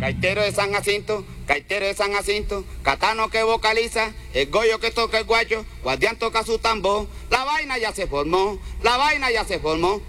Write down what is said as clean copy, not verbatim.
Gaitero de San Jacinto, gaitero de San Jacinto, Catano que vocaliza, el Goyo que toca el guacho, Guardián toca su tambor, la vaina ya se formó, la vaina ya se formó.